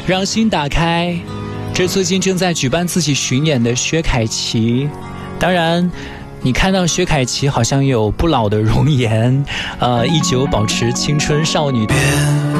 让心打开，这最近正在举办自己巡演的薛凯琪。当然你看到薛凯琪好像有不老的容颜，依旧保持青春少女。